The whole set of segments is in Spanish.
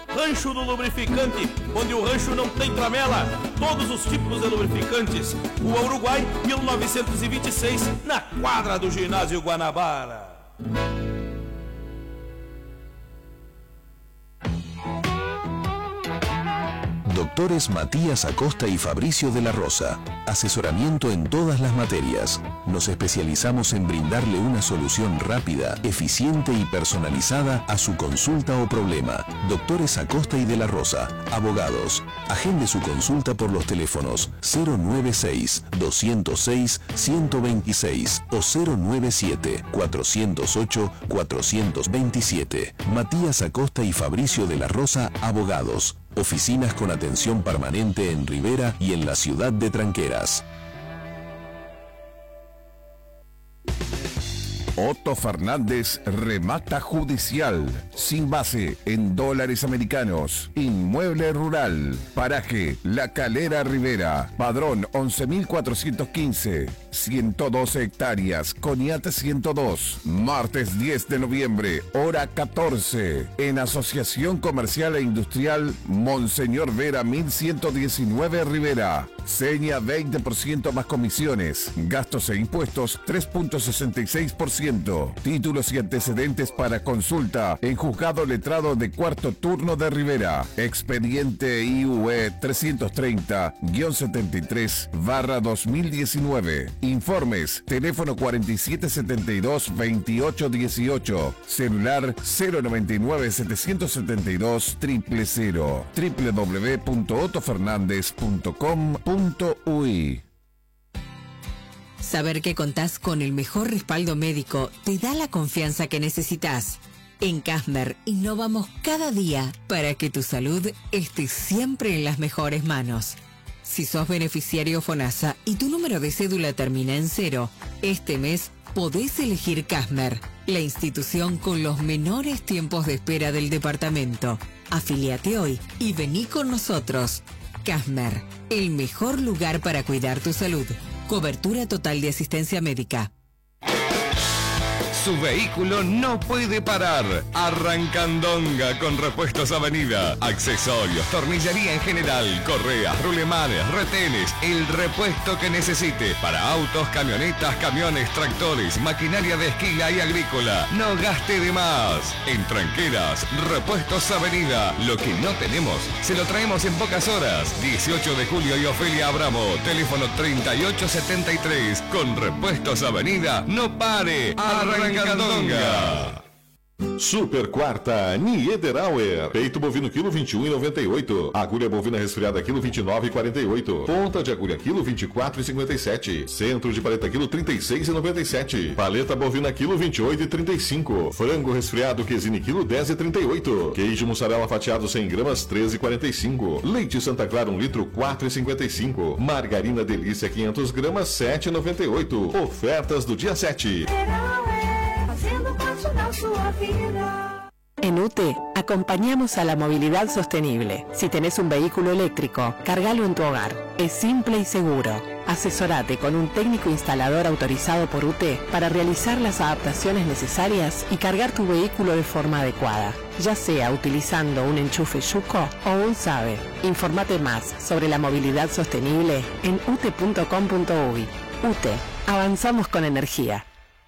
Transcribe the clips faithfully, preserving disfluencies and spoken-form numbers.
Rancho do Lubrificante, onde o rancho não tem tramela. Todos os tipos de lubrificantes. Rua Uruguai, mil novecentos e vinte e seis, na quadra do Ginásio Guanabara. Doctores Matías Acosta y Fabricio de la Rosa. Asesoramiento en todas las materias. Nos especializamos en brindarle una solución rápida, eficiente y personalizada a su consulta o problema. Doctores Acosta y de la Rosa. Abogados. Agende su consulta por los teléfonos cero nueve seis, dos cero seis, uno cero dos seis o cero nueve siete, cuatro cero ocho, cuatro dos siete. Matías Acosta y Fabricio de la Rosa, abogados. Oficinas con atención permanente en Rivera y en la ciudad de Tranqueras. Otto Fernández Remata Judicial, sin base en dólares americanos. Inmueble rural, paraje La Calera Rivera, padrón once mil cuatrocientos quince, ciento doce hectáreas, Coniate ciento dos. Martes diez de noviembre, hora catorce, en Asociación Comercial e Industrial Monseñor Vera mil ciento diecinueve Rivera. Seña veinte por ciento más comisiones, gastos e impuestos tres punto sesenta y seis por ciento. Títulos y antecedentes para consulta en Juzgado Letrado de Cuarto Turno de Rivera. Expediente I U E trescientos treinta guión setenta y tres barra dos mil diecinueve. Informes, teléfono cuarenta y siete setenta y dos, veintiocho dieciocho, celular cero noventa y nueve, setecientos setenta y dos, cero cero cero, w w w punto otto fernández punto com punto u i. Saber que contás con el mejor respaldo médico te da la confianza que necesitas. En Casmer innovamos cada día para que tu salud esté siempre en las mejores manos. Si sos beneficiario FONASA y tu número de cédula termina en cero, este mes podés elegir Casmer, la institución con los menores tiempos de espera del departamento. Afíliate hoy y vení con nosotros. Casmer, el mejor lugar para cuidar tu salud. Cobertura total de asistencia médica. Su vehículo no puede parar. Arrancandonga con Repuestos Avenida. Accesorios, tornillería en general, correas, rulemanes, retenes, el repuesto que necesite para autos, camionetas, camiones, tractores, maquinaria de esquila y agrícola. No gaste de más. En Tranqueras, Repuestos Avenida. Lo que no tenemos, se lo traemos en pocas horas. dieciocho de julio y Ofelia Abramo. Teléfono treinta y ocho setenta y tres. Con Repuestos Avenida, no pare. Arrancandonga. Super quarta, Niederauer. Peito bovino quilo vinte e um e noventa e oito. Agulha bovina resfriada quilo vinte e nove e quarenta e oito. Ponta de agulha quilo vinte e quatro e cinquenta e sete. Centro de paleta quilo trinta e seis e noventa e sete. Paleta bovina quilo vinte e oito e trinta e cinco. Frango resfriado quesine quilo dez e trinta e oito. Queijo mussarela fatiado cem gramas treze e quarenta e cinco. Leite Santa Clara um litro quatro e cinquenta e cinco. Margarina Delícia quinhentas gramas sete e noventa e oito. Ofertas do dia sete. En U T E acompañamos a la movilidad sostenible. Si tenés un vehículo eléctrico, cargalo en tu hogar. Es simple y seguro. Asesorate con un técnico instalador autorizado por U T E para realizar las adaptaciones necesarias y cargar tu vehículo de forma adecuada, ya sea utilizando un enchufe Yuko o un SABE. Informate más sobre la movilidad sostenible en u t e punto com punto u y. U T E, avanzamos con energía.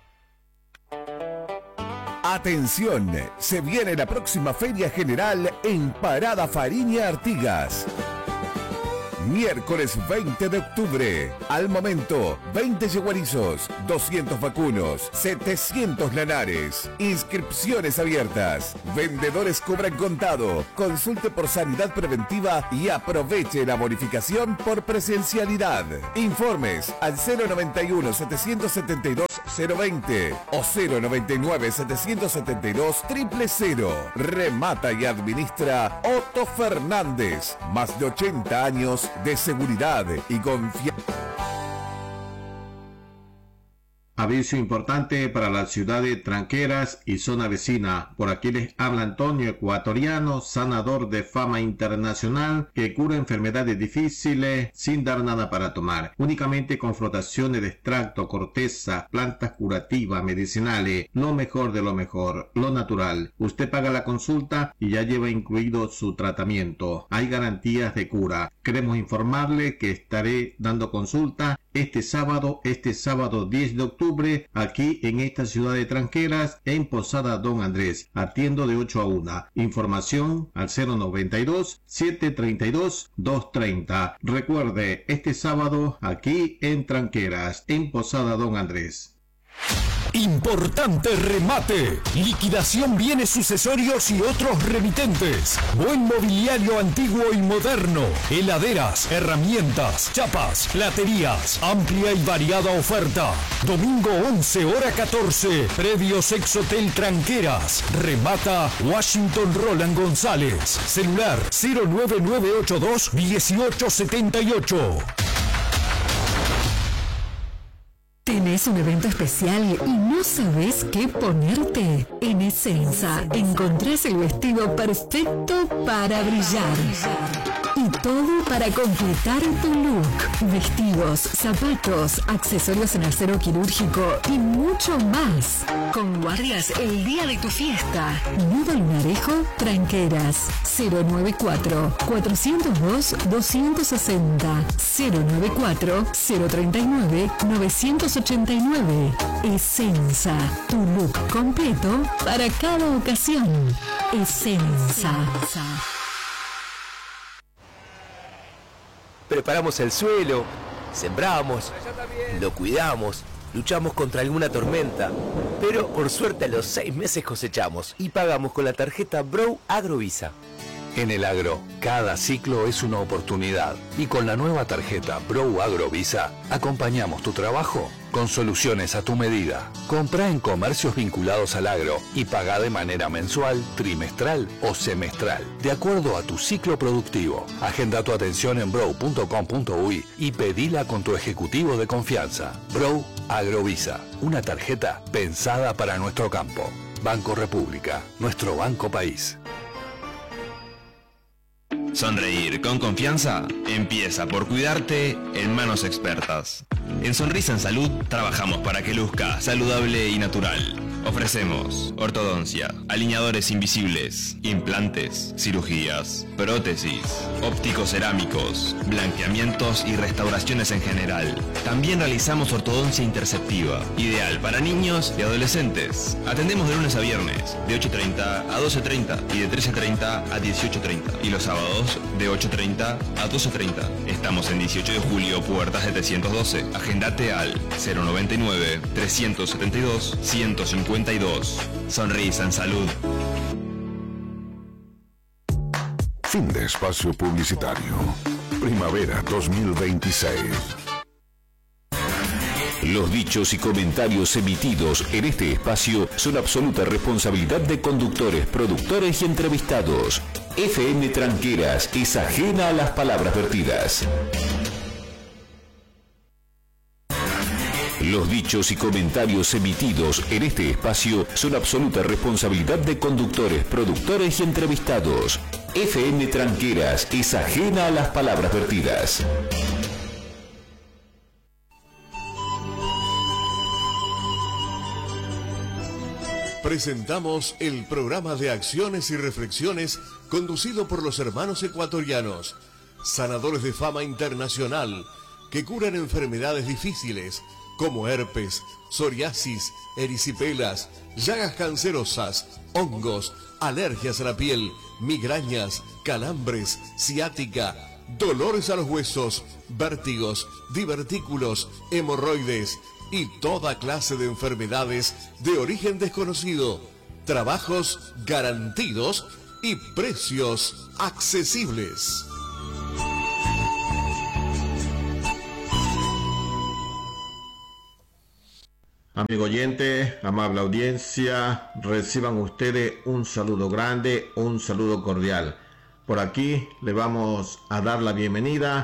Atención, se viene la próxima Feria General en Parada Fariña Artigas. Miércoles veinte de octubre. Al momento, veinte yeguarizos, doscientos vacunos, setecientos lanares. Inscripciones abiertas. Vendedores cobran contado. Consulte por sanidad preventiva y aproveche la bonificación por presencialidad. Informes al cero noventa y uno, setecientos setenta y dos, cero veinte o cero noventa y nueve, setecientos setenta y dos, cero cero cero. Remata y administra Otto Fernández. Más de ochenta años de seguridad y confianza. Aviso importante para la ciudad de Tranqueras y zona vecina. Por aquí les habla Antonio, ecuatoriano, sanador de fama internacional, que cura enfermedades difíciles sin dar nada para tomar. Únicamente con frotaciones de extracto, corteza, plantas curativas, medicinales, lo mejor de lo mejor, lo natural. Usted paga la consulta y ya lleva incluido su tratamiento. Hay garantías de cura. Queremos informarle que estaré dando consulta este sábado, este sábado diez de octubre, aquí en esta ciudad de Tranqueras, en Posada Don Andrés. Atiendo de ocho a una. Información al cero noventa y dos, setecientos treinta y dos, doscientos treinta. Recuerde, este sábado, aquí en Tranqueras, en Posada Don Andrés. Importante remate, liquidación, bienes sucesorios y otros remitentes, buen mobiliario antiguo y moderno, heladeras, herramientas, chapas, platerías, amplia y variada oferta. Domingo once, hora catorce, predio Sex Hotel Tranqueras, remata Washington Roland González, celular cero nueve nueve ocho dos, dieciocho setenta y ocho. ¿Tenés un evento especial y no sabés qué ponerte? En Essenza encontrás el vestido perfecto para brillar. Y todo para completar tu look. Vestidos, zapatos, accesorios en acero quirúrgico y mucho más. Con guardias el día de tu fiesta. Nudo Lunarejo, Tranqueras. cero noventa y cuatro, cuatrocientos dos, doscientos sesenta. cero noventa y cuatro, cero treinta y nueve, novecientos ochenta y nueve. Essenza, tu look completo para cada ocasión. Essenza. Preparamos el suelo, sembramos, lo cuidamos, luchamos contra alguna tormenta, pero por suerte a los seis meses cosechamos y pagamos con la tarjeta Brow Agrovisa. En el agro, cada ciclo es una oportunidad y con la nueva tarjeta Brow Agrovisa acompañamos tu trabajo con soluciones a tu medida. Comprá en comercios vinculados al agro y pagá de manera mensual, trimestral o semestral, de acuerdo a tu ciclo productivo. Agenda tu atención en brow punto com punto uy y pedila con tu ejecutivo de confianza. Brow Agrovisa, una tarjeta pensada para nuestro campo. Banco República, nuestro banco país. Sonreír con confianza empieza por cuidarte en manos expertas. En Sonrisa en Salud trabajamos para que luzca saludable y natural. Ofrecemos ortodoncia, alineadores invisibles, implantes, cirugías, prótesis, ópticos cerámicos, blanqueamientos y restauraciones en general. También realizamos ortodoncia interceptiva, ideal para niños y adolescentes. Atendemos de lunes a viernes, de ocho y treinta a doce y treinta y de trece y treinta a dieciocho y treinta. Y los sábados, de ocho y treinta a doce y treinta. Estamos en dieciocho de julio, puerta setecientos doce. Agendate al cero noventa y nueve, trescientos setenta y dos, ciento cincuenta y dos. Sonrisa en Salud. Fin de espacio publicitario. Primavera dos mil veintiséis. Los dichos y comentarios emitidos en este espacio son absoluta responsabilidad de conductores, productores y entrevistados. F M Tranqueras es ajena a las palabras vertidas. Los dichos y comentarios emitidos en este espacio son absoluta responsabilidad de conductores, productores y entrevistados. F M Tranqueras es ajena a las palabras vertidas. Presentamos el programa de acciones y reflexiones conducido por los hermanos ecuatorianos, sanadores de fama internacional, que curan enfermedades difíciles como herpes, psoriasis, erisipelas, llagas cancerosas, hongos, alergias a la piel, migrañas, calambres, ciática, dolores a los huesos, vértigos, divertículos, hemorroides y toda clase de enfermedades de origen desconocido. Trabajos garantidos y precios accesibles. Amigo oyente, amable audiencia, reciban ustedes un saludo grande, un saludo cordial. Por aquí le vamos a dar la bienvenida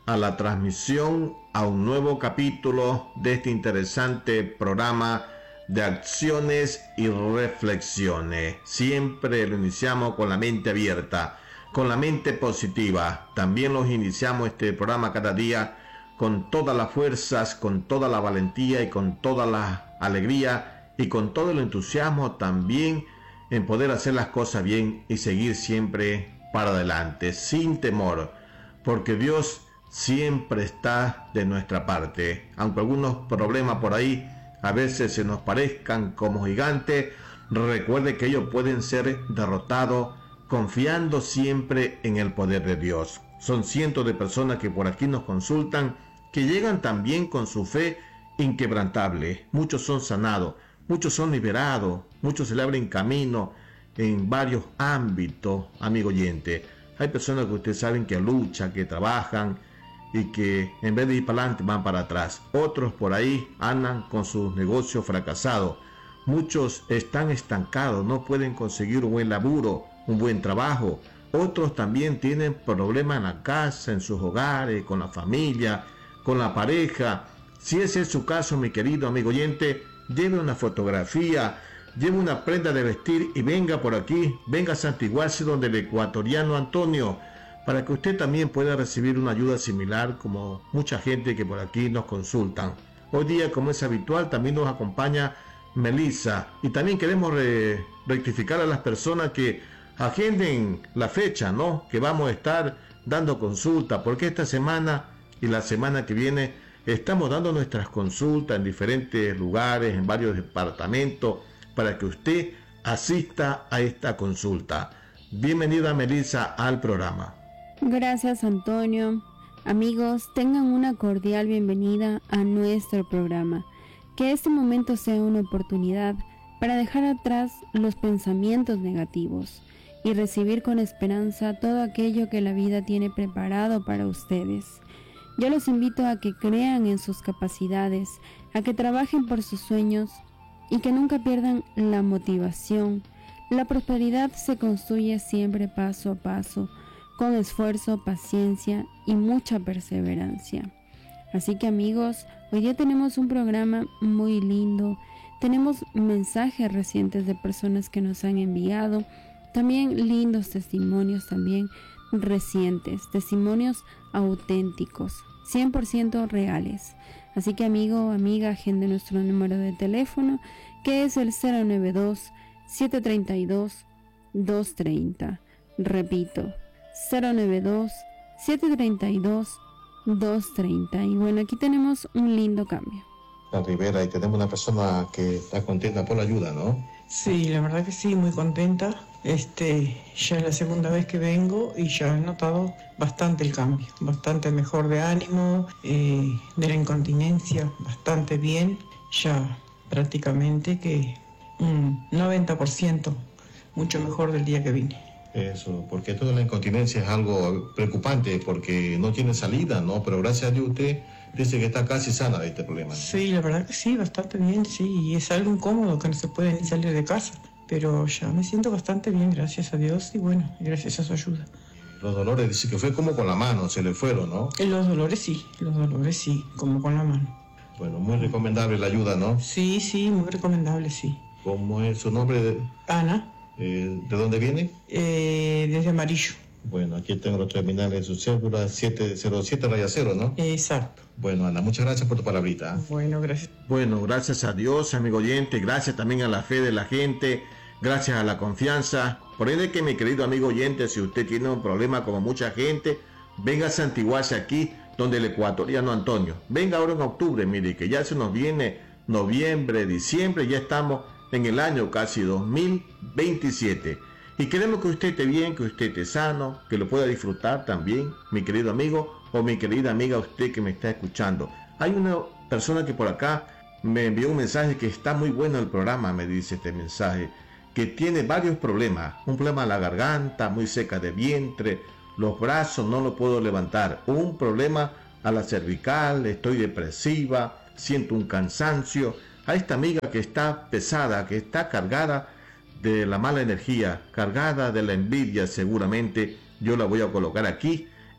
a la transmisión a un nuevo capítulo de este interesante programa de acciones y reflexiones. Siempre lo iniciamos con la mente abierta, con la mente positiva. También los iniciamos este programa cada día con todas las fuerzas, con toda la valentía y con toda la alegría y con todo el entusiasmo también en poder hacer las cosas bien y seguir siempre para adelante, sin temor, porque Dios siempre está de nuestra parte. Aunque algunos problemas por ahí a veces se nos parezcan como gigantes, recuerde que ellos pueden ser derrotados confiando siempre en el poder de Dios. Son cientos de personas que por aquí nos consultan, que llegan también con su fe inquebrantable. Muchos son sanados, muchos son liberados, muchos se le abren camino en varios ámbitos, amigo oyente. Hay personas que ustedes saben que luchan, que trabajan y que en vez de ir para adelante van para atrás. Otros por ahí andan con sus negocios fracasados. Muchos están estancados, no pueden conseguir un buen laburo, un buen trabajo. Otros también tienen problemas en la casa, en sus hogares, con la familia, con la pareja. Si ese es su caso, mi querido amigo oyente, lleve una fotografía, lleve una prenda de vestir y venga por aquí, venga a santiguarse donde el ecuatoriano Antonio, para que usted también pueda recibir una ayuda similar como mucha gente que por aquí nos consultan. Hoy día, como es habitual, también nos acompaña Melissa, y también queremos re rectificar a las personas que agenden la fecha, ¿no? Que vamos a estar dando consulta, porque esta semana y la semana que viene estamos dando nuestras consultas en diferentes lugares, en varios departamentos, para que usted asista a esta consulta. Bienvenida, Melissa, al programa. Gracias, Antonio. Amigos, tengan una cordial bienvenida a nuestro programa. Que este momento sea una oportunidad para dejar atrás los pensamientos negativos y recibir con esperanza todo aquello que la vida tiene preparado para ustedes. Yo los invito a que crean en sus capacidades, a que trabajen por sus sueños y que nunca pierdan la motivación. La prosperidad se construye siempre paso a paso, con esfuerzo, paciencia y mucha perseverancia. Así que, amigos, hoy día tenemos un programa muy lindo. Tenemos mensajes recientes de personas que nos han enviado, también lindos testimonios también recientes, testimonios auténticos, cien por ciento reales. Así que, amigo, amiga, agende nuestro número de teléfono, que es el cero nueve dos, siete tres dos, dos tres cero. Repito, cero nueve dos, siete tres dos, dos tres cero. Y bueno, aquí tenemos un lindo cambio. La Rivera, y tenemos una persona que está contenta por la ayuda, ¿no? Sí, la verdad que sí, muy contenta. Este, ya es la segunda vez que vengo y ya he notado bastante el cambio, bastante mejor de ánimo, eh, de la incontinencia, bastante bien, ya prácticamente que un noventa por ciento mucho mejor del día que vine. Eso, porque toda la incontinencia es algo preocupante porque no tiene salida, ¿no? Pero gracias a Dios usted dice que está casi sana de este problema, ¿no? Sí, la verdad que sí, bastante bien, sí, y es algo incómodo que no se puede ni salir de casa, pero ya me siento bastante bien, gracias a Dios, y bueno, gracias a su ayuda. Los dolores, dice que fue como con la mano, se le fueron, ¿no? Los dolores sí, los dolores sí, como con la mano. Bueno, muy recomendable la ayuda, ¿no? Sí, sí, muy recomendable, sí. ¿Cómo es su nombre? De... Ana. Eh, ¿De dónde viene? Eh, desde Amarillo. Bueno, aquí tengo los terminales de su cédula, siete cero siete raya cero, ¿no? Exacto. Bueno, Ana, muchas gracias por tu palabrita. Bueno, gracias. Bueno, gracias a Dios, amigo oyente, gracias también a la fe de la gente, gracias a la confianza. Por ende que, mi querido amigo oyente, si usted tiene un problema como mucha gente, venga a santiguarse aquí, donde el ecuatoriano Antonio. Venga ahora en octubre, mire, que ya se nos viene noviembre, diciembre, ya estamos en el año casi dos mil veintisiete. Y queremos que usted esté bien, que usted esté sano, que lo pueda disfrutar también, mi querido amigo o mi querida amiga, usted que me está escuchando. Hay una persona que por acá me envió un mensaje que está muy bueno el programa, me dice este mensaje, que tiene varios problemas. Un problema en la garganta, muy seca de vientre, los brazos no lo puedo levantar. Un problema a la cervical, estoy depresiva, siento un cansancio. A esta amiga que está pesada, que está cargada de la mala energía, cargada de la envidia, seguramente yo la voy a colocar aquí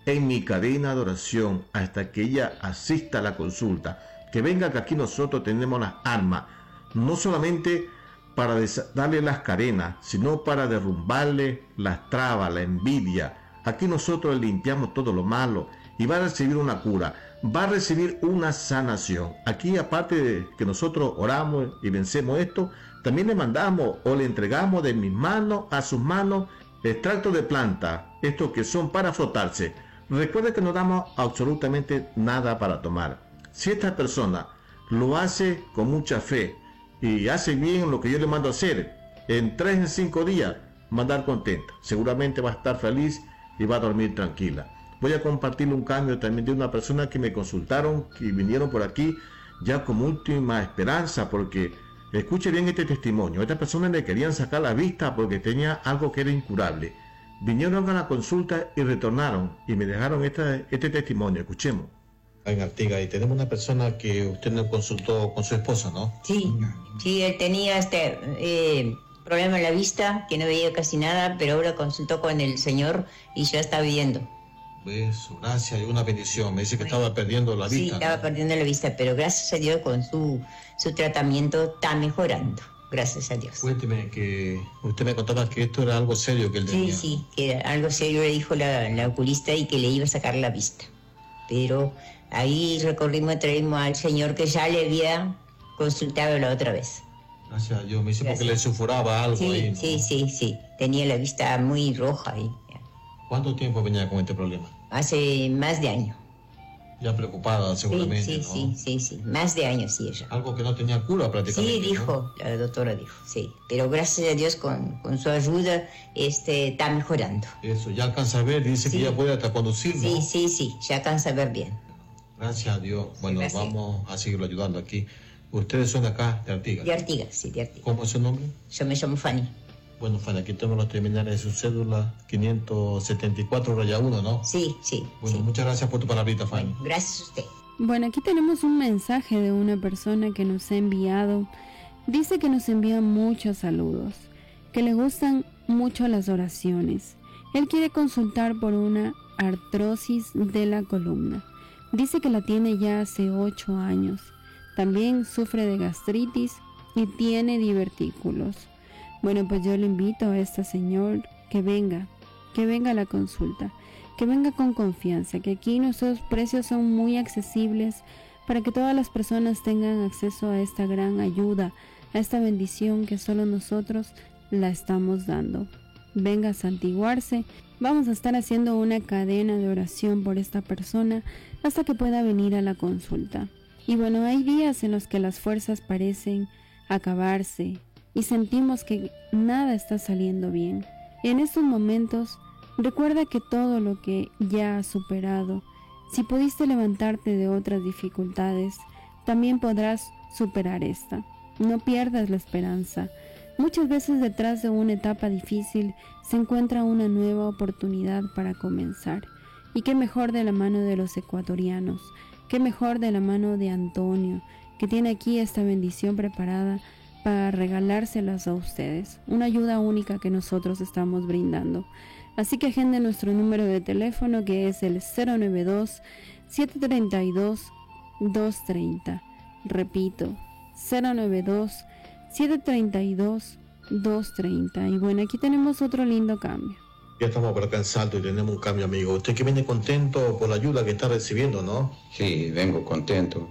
en mi cadena de oración hasta que ella asista a la consulta. Que venga, que aquí nosotros tenemos las armas, no solamente para darle las cadenas, sino para derrumbarle las trabas, la envidia. Aquí nosotros limpiamos todo lo malo y va a recibir una cura, va a recibir una sanación. Aquí, aparte de que nosotros oramos y vencemos esto, también le mandamos o le entregamos de mis manos a sus manos extractos de planta, estos que son para frotarse. Recuerde que no damos absolutamente nada para tomar. Si esta persona lo hace con mucha fe y hace bien lo que yo le mando a hacer, en tres, en cinco días va a andar contenta. Seguramente va a estar feliz y va a dormir tranquila. Voy a compartirle un cambio también de una persona que me consultaron, que vinieron por aquí ya como última esperanza, porque escuche bien este testimonio. A esta persona le querían sacar la vista porque tenía algo que era incurable. Vinieron a la consulta y retornaron y me dejaron este, este testimonio. Escuchemos. En Artigas, y tenemos una persona que usted nos consultó con su esposa, ¿no? Sí, sí, él tenía este eh, problema en la vista, que no veía casi nada, pero ahora consultó con el Señor y ya está viendo. Pues, gracias y una bendición. Me dice que estaba perdiendo la vista. Sí, estaba ¿no? perdiendo la vista, pero gracias a Dios con su, su tratamiento está mejorando. Gracias a Dios. Cuénteme que usted me contaba que esto era algo serio que él tenía. Sí, sí, que era algo serio le dijo la, la oculista y que le iba a sacar la vista. Pero ahí recorrimos, traímos al Señor que ya le había consultado la otra vez. Gracias a Dios. Me dice porque le sulfuraba algo sí, ahí, ¿no? Sí, sí, sí. Tenía la vista muy roja ahí. ¿Cuánto tiempo venía con este problema? Hace más de años. Ya preocupada seguramente, sí, sí, ¿no? Sí, sí, sí. Más de años, sí, ella. Algo que no tenía cura prácticamente. Sí, dijo, ¿no? La doctora dijo, sí. Pero gracias a Dios con, con su ayuda este, está mejorando. Eso, ya alcanza a ver, dice sí. que ya puede hasta conducir, ¿no? Sí, sí, sí, ya alcanza a ver bien. Gracias a Dios. Bueno, sí, vamos a seguirlo ayudando aquí. Ustedes son de acá, de Artigas. De Artigas, sí, de Artigas. ¿Cómo es su nombre? Yo me llamo Fanny. Bueno, Fanny, aquí tenemos los terminales de su cédula, quinientos setenta y cuatro raya uno, ¿no? Sí, sí. Bueno, sí. Muchas gracias por tu palabrita, Fanny. Bueno, gracias a usted. Bueno, aquí tenemos un mensaje de una persona que nos ha enviado. Dice que nos envía muchos saludos, que le gustan mucho las oraciones. Él quiere consultar por una artrosis de la columna. Dice que la tiene ya hace ocho años. También sufre de gastritis y tiene divertículos. Bueno, pues yo le invito a este señor que venga, que venga a la consulta, que venga con confianza, que aquí nuestros precios son muy accesibles para que todas las personas tengan acceso a esta gran ayuda, a esta bendición que solo nosotros la estamos dando. Venga a santiguarse, vamos a estar haciendo una cadena de oración por esta persona hasta que pueda venir a la consulta. Y bueno, hay días en los que las fuerzas parecen acabarse y sentimos que nada está saliendo bien. En estos momentos, recuerda que todo lo que ya has superado, si pudiste levantarte de otras dificultades, también podrás superar esta. No pierdas la esperanza. Muchas veces detrás de una etapa difícil se encuentra una nueva oportunidad para comenzar. Y qué mejor de la mano de los ecuatorianos, qué mejor de la mano de Antonio, que tiene aquí esta bendición preparada para regalárselas a ustedes. Una ayuda única que nosotros estamos brindando. Así que agenden nuestro número de teléfono, que es el cero nueve dos, siete tres dos, dos tres cero. Repito, cero nueve dos, siete tres dos, dos tres cero. Y bueno, aquí tenemos otro lindo cambio. Ya estamos por acá en Salto y tenemos un cambio, amigo. Usted que viene contento por la ayuda que está recibiendo, ¿no? Sí, vengo contento,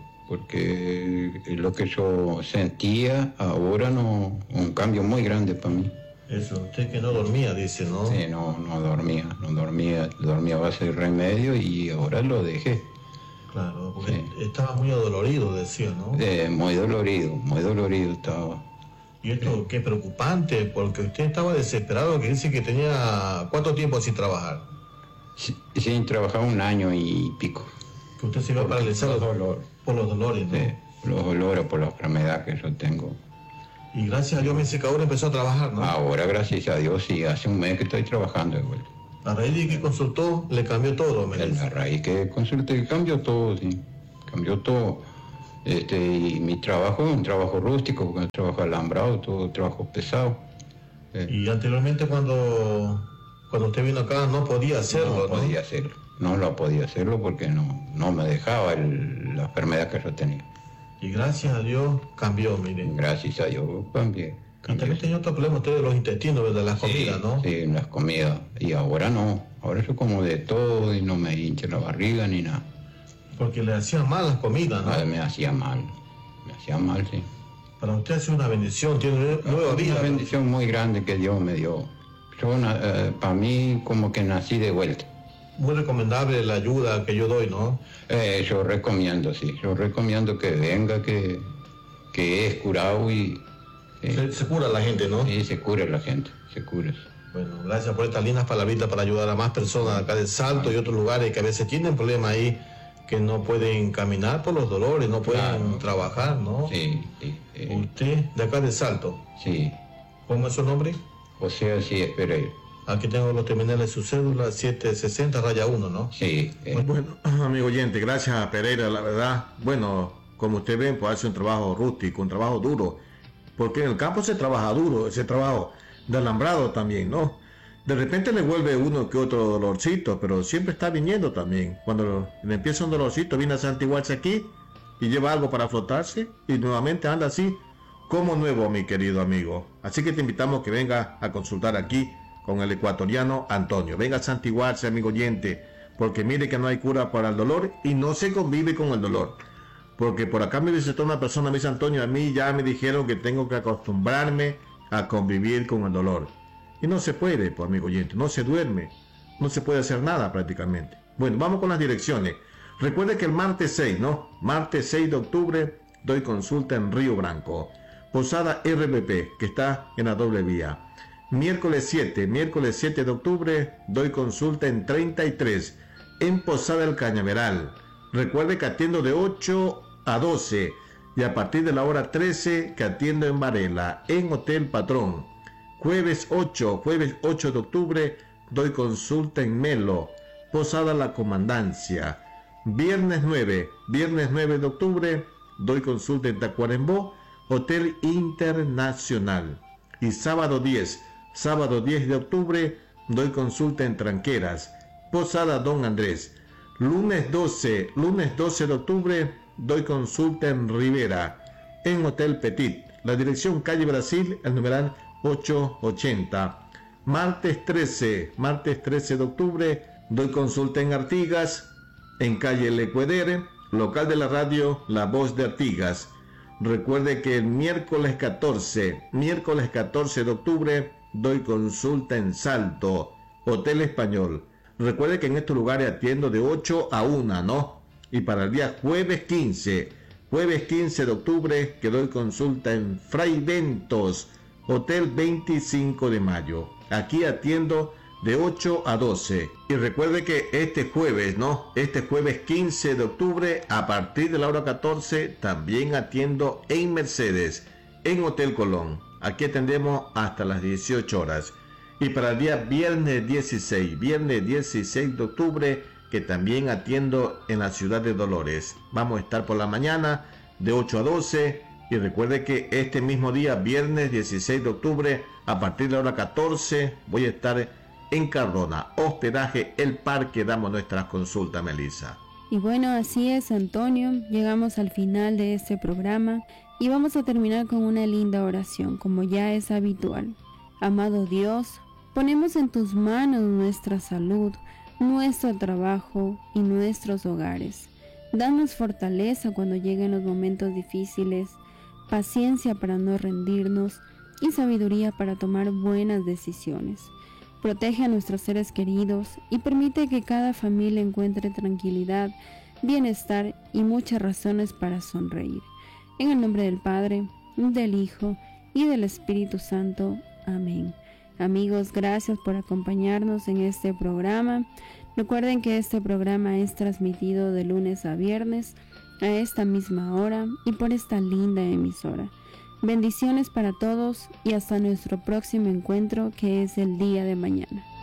porque lo que yo sentía ahora no, un cambio muy grande para mí. Eso, usted que no dormía, dice, ¿no? Sí, no, no dormía, no dormía, dormía a base de remedio y ahora lo dejé. Claro, porque sí. Estaba muy adolorido, decía, ¿no? Eh, muy dolorido, muy dolorido estaba. Y esto, qué preocupante, porque usted estaba desesperado, que dice que tenía ¿cuánto tiempo sin trabajar? Sí, sin trabajar un año y pico. Que usted se iba paralizado por los dolores. Por los dolores, ¿no? Sí, por los dolores, por la enfermedad que yo tengo. Y gracias a Dios me dice que ahora empezó a trabajar, ¿no? Ahora, gracias a Dios, sí, hace un mes que estoy trabajando de vuelta. A raíz de que consultó, le cambió todo, me dice. A raíz que consulté, cambió todo, sí, cambió todo. Este, y mi trabajo es un trabajo rústico, un trabajo alambrado, todo trabajo pesado. Eh. Y anteriormente cuando, Cuando usted vino acá no podía hacerlo, No ¿no? podía hacerlo. No lo podía hacerlo porque no, no me dejaba el- la enfermedad que yo tenía. Y gracias a Dios cambió, miren. Gracias a Dios cambié. Y también tenía otro problema usted de los intestinos, ¿verdad? Las comidas, ¿no? Sí, las comidas. Y ahora no. Ahora yo como de todo y no me hincha la barriga ni nada. Porque le hacían mal las comidas, ¿no? Ah, me hacía mal. Me hacía mal, sí. Para usted es una bendición, tiene nueva Es vida. una bendición muy grande que Dios me dio. Yo, na- eh, para mí, como que nací de vuelta. Muy recomendable la ayuda que yo doy, ¿no? Eh, yo recomiendo, sí. Yo recomiendo que venga, que, que es curado y... Se, se cura la gente, ¿no? Sí, se cura la gente, se cura. Bueno, gracias por estas lindas palabritas para ayudar a más personas acá del Salto y otros lugares que a veces tienen problemas ahí, que no pueden caminar por los dolores, no pueden Claro. trabajar, ¿no? Sí, sí. Usted, de acá del Salto. Sí. ¿Cómo es su nombre? José Así Pereira. Aquí tengo los terminales de su cédula, setecientos sesenta raya uno, ¿no? Sí. Muy bueno, amigo oyente, gracias a Pereira, la verdad. Bueno, como ustedes ven, pues hace un trabajo rústico, un trabajo duro. Porque en el campo se trabaja duro, ese trabajo de alambrado también, ¿no? De repente le vuelve uno que otro dolorcito, pero siempre está viniendo también. Cuando le empieza un dolorcito, viene a santiguarse aquí y lleva algo para flotarse y nuevamente anda así como nuevo, mi querido amigo. Así que te invitamos que venga a consultar aquí con el ecuatoriano Antonio. Venga a santiguarse, amigo oyente, porque mire que no hay cura para el dolor y no se convive con el dolor. Porque por acá me visitó una persona, me dice Antonio, a mí ya me dijeron que tengo que acostumbrarme a convivir con el dolor. Y no se puede, pues, amigo oyente, no se duerme, no se puede hacer nada prácticamente. Bueno, vamos con las direcciones. Recuerde que el martes seis, ¿no? Martes seis de octubre doy consulta en Río Branco. Posada R B P, que está en la doble vía. Miércoles siete, miércoles siete de octubre doy consulta en treinta y tres, en Posada El Cañaveral. Recuerde que atiendo de ocho a doce y a partir de la hora trece que atiendo en Varela, en Hotel Patrón. Jueves ocho, jueves ocho de octubre doy consulta en Melo, Posada La Comandancia. Viernes nueve, viernes nueve de octubre doy consulta en Tacuarembó, Hotel Internacional. Y sábado diez, sábado diez de octubre doy consulta en Tranqueras, Posada Don Andrés. Lunes doce, lunes doce de octubre doy consulta en Rivera, en Hotel Petit. La dirección calle Brasil, el numeral ochocientos ochenta. Martes trece, martes trece de octubre doy consulta en Artigas, en calle Lecuedere, local de la radio La Voz de Artigas. Recuerde que el miércoles catorce, miércoles catorce de octubre doy consulta en Salto, Hotel Español. Recuerde que en estos lugares atiendo de ocho a una, ¿no? Y para el día jueves quince, jueves quince de octubre que doy consulta en Fray Ventos, Hotel veinticinco de mayo. Aquí atiendo de ocho a doce. Y recuerde que este jueves, ¿no? Este jueves quince de octubre, a partir de la hora catorce, también atiendo en Mercedes, en Hotel Colón. Aquí atendemos hasta las dieciocho horas. Y para el día viernes dieciséis, viernes dieciséis de octubre, que también atiendo en la ciudad de Dolores. Vamos a estar por la mañana de ocho a doce. Y recuerde que este mismo día, viernes dieciséis de octubre, a partir de la hora catorce, voy a estar en Cardona, hospedaje El Parque, damos nuestras consultas, Melissa. Y bueno, así es, Antonio, llegamos al final de este programa y vamos a terminar con una linda oración, como ya es habitual. Amado Dios, ponemos en tus manos nuestra salud, nuestro trabajo y nuestros hogares. Danos fortaleza cuando lleguen los momentos difíciles, paciencia para no rendirnos y sabiduría para tomar buenas decisiones. Protege a nuestros seres queridos y permite que cada familia encuentre tranquilidad, bienestar y muchas razones para sonreír. En el nombre del Padre, del Hijo y del Espíritu Santo. Amén. Amigos, gracias por acompañarnos en este programa. Recuerden que este programa es transmitido de lunes a viernes a esta misma hora y por esta linda emisora. Bendiciones para todos y hasta nuestro próximo encuentro, que es el día de mañana.